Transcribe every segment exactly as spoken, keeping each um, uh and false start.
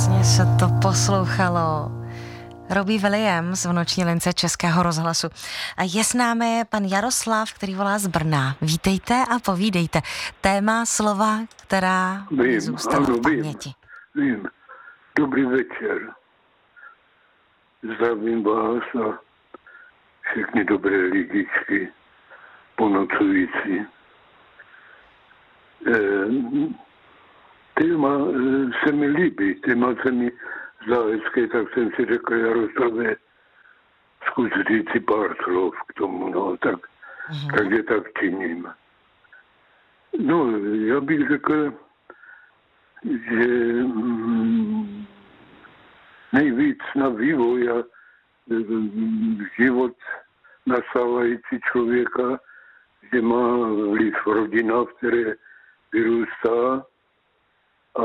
Krásně se to poslouchalo. Robbie Williams v noční lince Českého rozhlasu. A je s námi pan Jaroslav, který volá z Brna. Vítejte a povídejte. Téma slova, která Vím, zůstala ano, v paměti. Vím, vím. Dobrý večer. Zdravím vás a všechny dobré lidičky ponocující. E, téma e, se mi líbí, téma se mi zdá hezké, tak jsem si řekl, Jaroslavě, zkus říct si pár slov k tomu, no, tak, mm-hmm. takže tak činím. No, já bych řekl, že mm, nejvíc na vývoj a mm, život nastávající člověka, že má vliv rodina, v které vyrůstá, a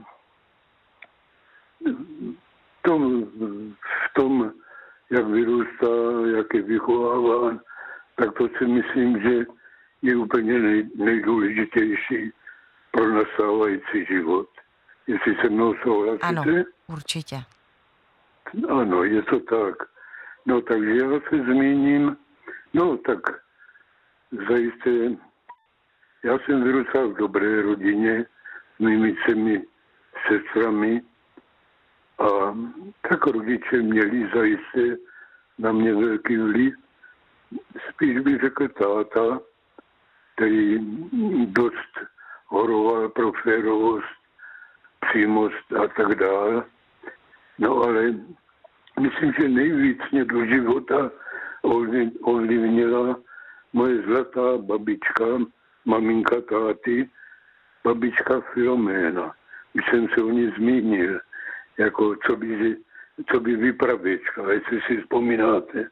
v tom, v tom, jak vyrůstá, jak je vychováván, tak to si myslím, že je úplně nej, nejdůležitější pro nastávající život. Jestli se mnou souhlasíte? Ano, určitě. Ano, je to tak. No, takže já se zmíním, no tak zajisté, já jsem vyrůstal v dobré rodině s mými třemi sestrami a tak rodiče měli zajisté na mě velký vliv. Spíš bych řekl táta, který dost horoval pro férovost, přímost a tak dále. No ale myslím, že nejvíc mě do života ovlivnila moje zlatá babička, maminka táty, babička Filoména. Už jsem se o ní zmínil, jako co by, co by vypravěčka, jestli si vzpomínáte.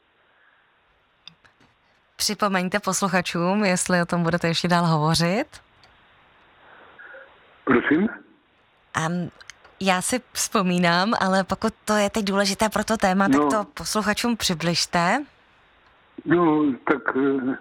Připomeňte posluchačům, jestli o tom budete ještě dál hovořit. Prosím? Um, já si vzpomínám, ale pokud to je teď důležité pro to téma, no, tak to posluchačům přibližte. No, tak,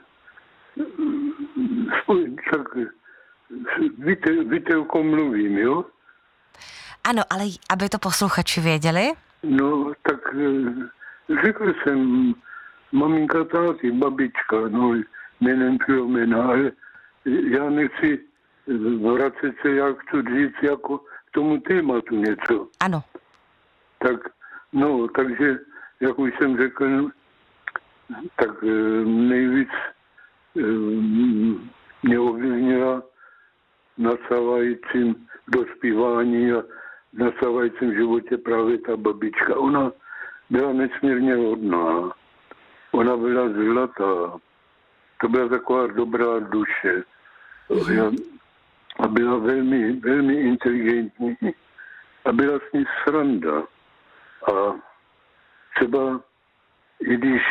tak víte, víte, o kom mluvím, jo? Ano, ale aby to posluchači věděli? No, tak řekl jsem, maminka táty, babička, no, jménem Filomena, ale já nechci vracet se, jak chci říct, jako k tomu tématu něco. Ano. Tak, no, takže, jak už jsem řekl, tak nejvíc mě ovlivnila nastávajícím dospívání a v nastávajícím životě právě ta babička. Ona byla nesmírně hodná. Ona byla zlatá. To byla taková dobrá duše. A byla velmi, velmi inteligentní. A byla s ní sranda. A třeba, i když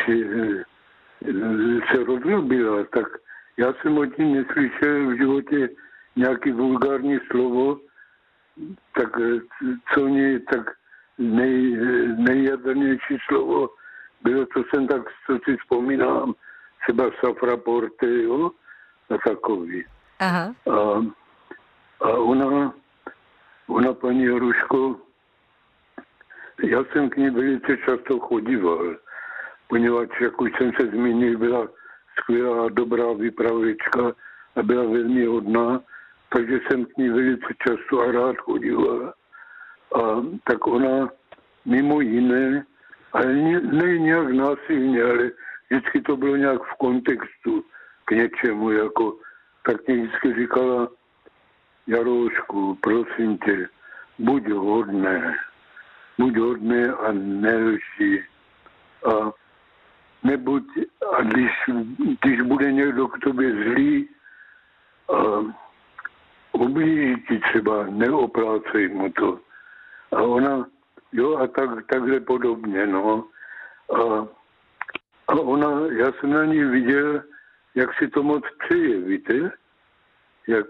se rozlobila, tak já jsem od ní neslyšel v životě nějaký vulgární slovo, tak co ní, tak nej, nejjadrnější slovo bylo, co jsem tak, co si vzpomínám, třeba safraporte, jo, a takový. Aha. A, a ona, ona, paní Jaruško, já jsem k ní velice často chodíval, poněvadž, jak už jsem se zmínil, byla skvělá, dobrá vypravěčka a byla velmi hodná, takže jsem k ní velice často a rád chodíval. A tak ona mimo jiné, ale ne nějak násilně, ale vždycky to bylo nějak v kontextu k něčemu, jako tak mě vždycky říkala, Jaroušku, prosím tě, buď hodné, buď hodné a nelži. A nebuď, a když, když bude někdo k tobě zlý a ublíží ti třeba, neoplácej mu to. A ona, jo, a tak, takhle podobně, no. A, a ona, já jsem na ní viděl, jak si to moc přeje, víte? Jak,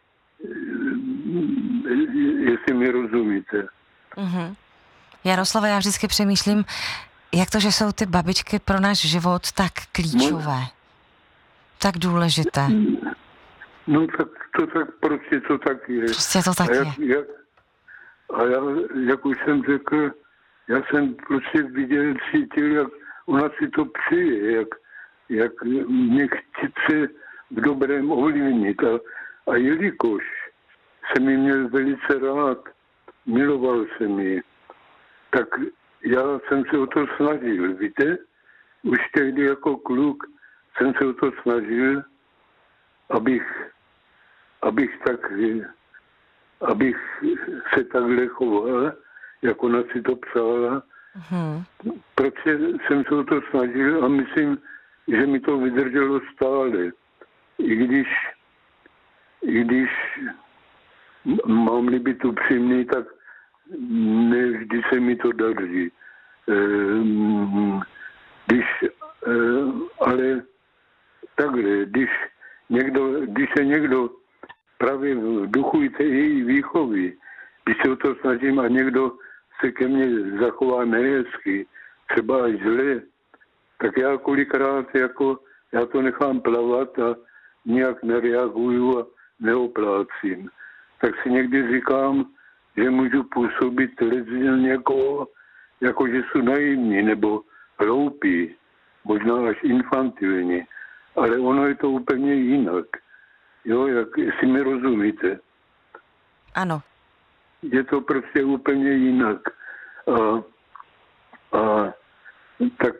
jestli mi rozumíte. Mm-hmm. Jaroslave, já vždycky přemýšlím, jak to, že jsou ty babičky pro náš život tak klíčové, no, tak důležité. No tak to tak prostě to tak je. Prostě to tak jak, je. Jak, A já, jak už jsem řekl, já jsem prostě viděl, cítil, jak ona si to přeje, jak, jak mě chce v dobrém ovlivnit. A, a jelikož jsem ji měl velice rád, miloval jsem ji, tak já jsem se o to snažil, víte? Už tehdy jako kluk jsem se o to snažil, abych, abych tak, abych se takhle choval, jak ona si to přála. Hmm. Protože jsem se o to snažil a myslím, že mi to vydrželo stále. I když, i když mám-li být upřímný, tak ne vždy se mi to daří. Když, ale takhle, když, někdo, když se někdo právě v duchu té její výchovy, když se o to snažím a někdo se ke mně zachová nehezky, třeba až zle, tak já kolikrát jako, já to nechám plavat a nijak nereaguju a neoplácím. Tak si někdy říkám, že můžu působit lezil někoho, jako že jsou naivní nebo hloupí, možná až infantilní. Ale ono je to úplně jinak. Jo, jak, jestli mi rozumíte. Ano. Je to prostě úplně jinak. A, a tak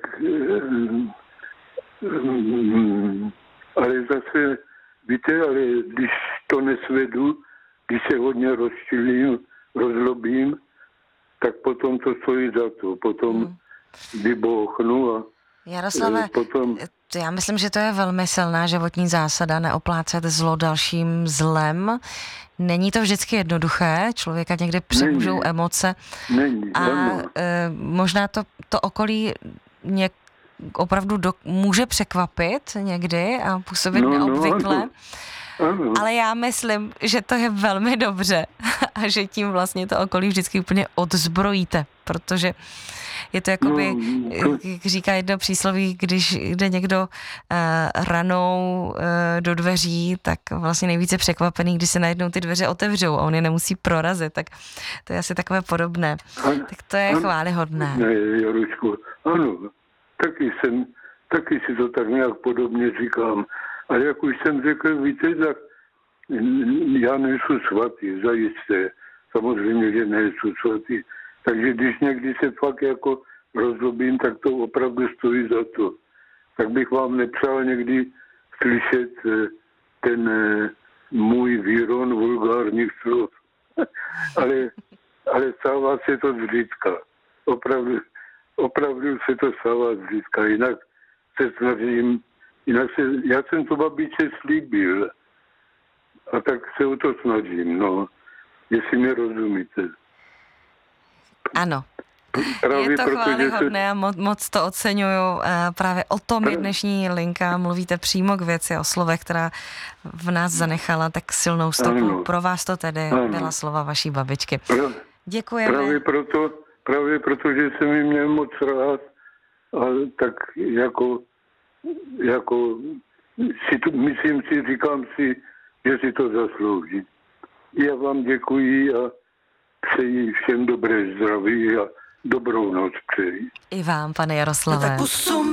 ale zase, víte, ale když to nesvedu, když se hodně rozčilím, rozlobím, tak potom to stojí za to. Potom hmm. vybouchnu a Jaroslave, potom... já myslím, že to je velmi silná životní zásada, neoplácet zlo dalším zlem. Není to vždycky jednoduché, člověka někdy přemůžou Není. emoce. Není, a e, možná to, to okolí něk, opravdu do, může překvapit někdy a působit no, neobvykle. No, ano. Ale já myslím, že to je velmi dobře a že tím vlastně to okolí vždycky úplně odzbrojíte, protože je to jakoby, no, to... jak říká jedno přísloví, když jde někdo uh, ranou uh, do dveří, tak vlastně nejvíce překvapený, když se najednou ty dveře otevřou a on je nemusí prorazit, tak to je asi takové podobné. An, tak to je an, chvályhodné. Ne, Jaručku, ano, taky jsem, taky si to tak nějak podobně říkám. Ale jak už jsem řekl, víte, tak já nejsou svatý, zajisté. Samozřejmě, že nejsou svatý. Takže když někdy se fakt jako rozlobím, tak to opravdu stojí za to. Tak bych vám nepřál někdy slyšet ten můj výron vulgárních slov. ale, ale stává se to zřídka. Opravdu, opravdu se to stává zřídka. Jinak se snažím, jinak se, já jsem to babičce slíbil. A tak se o to snažím, no. Jestli mě rozumíte. Ano. Právě je to chvályhodné se... a moc, moc to oceňuju. Právě o tom je dnešní linka. Mluvíte přímo k věci, o slovech, která v nás zanechala tak silnou stopu. Ano. Pro vás to tedy ano. byla slova vaší babičky. Pra... Děkujeme. Právě proto, právě proto, že jsem ji měl moc rád, a tak jako, jako si to, myslím si, říkám si, že si to zaslouží. Já vám děkuji a přeji všem dobré zdraví a dobrou noc přeji. I vám, pane Jaroslave.